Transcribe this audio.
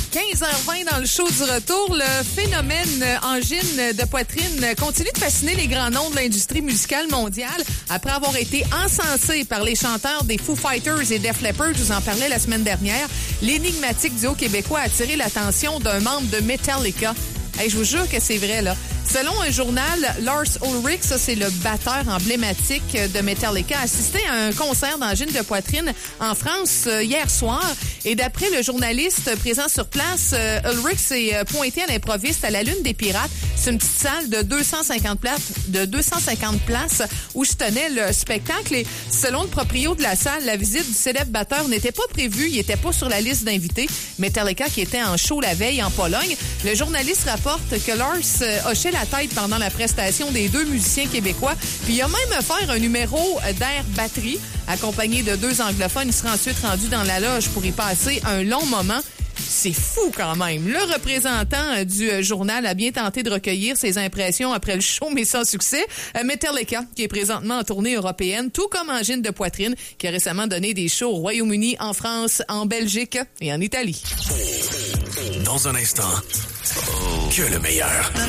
15h20 dans le show du retour. Le phénomène angine de poitrine continue de fasciner les grands noms de l'industrie musicale mondiale. Après avoir été encensé par les chanteurs des Foo Fighters et Def Leppard, je vous en parlais la semaine dernière, l'énigmatique duo québécois a attiré l'attention d'un membre de Metallica. Hey, je vous jure que c'est vrai, là. Selon un journal, Lars Ulrich, ça c'est le batteur emblématique de Metallica, a assisté à un concert d'angine de poitrine en France hier soir. Et d'après le journaliste présent sur place, Ulrich s'est pointé à l'improviste à la Lune des Pirates. C'est une petite salle de 250 places où se tenait le spectacle. Et selon le proprio de la salle, la visite du célèbre batteur n'était pas prévue. Il n'était pas sur la liste d'invités. Metallica qui était en show la veille en Pologne. Le journaliste rapporte que Lars hochait la tête pendant la prestation des deux musiciens québécois. Puis il a même fait un numéro d'air batterie. Accompagné de deux anglophones, il sera ensuite rendu dans la loge pour y passer un long moment. C'est fou quand même. Le représentant du journal a bien tenté de recueillir ses impressions après le show, mais sans succès. Metallica, qui est présentement en tournée européenne, tout comme Angine de poitrine, qui a récemment donné des shows au Royaume-Uni, en France, en Belgique et en Italie. Dans un instant, que le meilleur.